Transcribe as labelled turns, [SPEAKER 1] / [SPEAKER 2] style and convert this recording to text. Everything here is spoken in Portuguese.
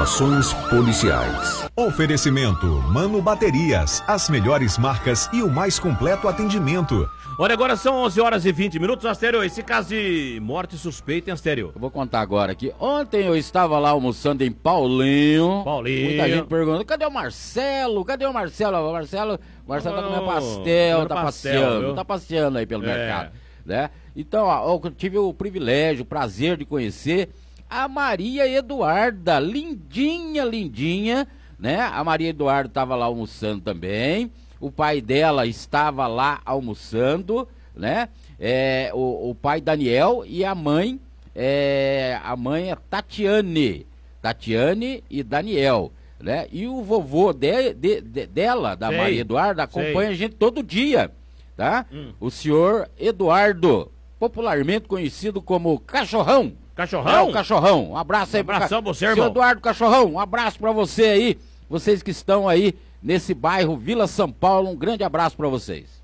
[SPEAKER 1] Informações policiais.
[SPEAKER 2] Oferecimento Mano Baterias, as melhores marcas e o mais completo atendimento.
[SPEAKER 3] Olha, agora são 11 horas e 20 minutos, Astério, esse caso de morte suspeita, hein, Astério?
[SPEAKER 4] Eu vou contar agora aqui. Ontem eu estava lá almoçando em Paulinho. Muita gente pergunta, cadê o Marcelo? Cadê o Marcelo? O Marcelo tá comendo pastel, tá passeando aí pelo mercado, né? Então, ó, eu tive o privilégio, o prazer de conhecer a Maria Eduarda, lindinha, né? A Maria Eduarda estava lá almoçando também. O pai dela estava lá almoçando, né? O pai Daniel e a mãe é Tatiane e Daniel, né? E o vovô dela, da Maria Eduarda, acompanha a gente todo dia, tá? O senhor Eduardo, popularmente conhecido como Cachorrão.
[SPEAKER 3] Cachorrão?
[SPEAKER 4] O Cachorrão. Um abraço aí
[SPEAKER 3] pra você, irmão.
[SPEAKER 4] Senhor Eduardo Cachorrão, um abraço pra você aí, vocês que estão aí nesse bairro Vila São Paulo, um grande abraço pra vocês.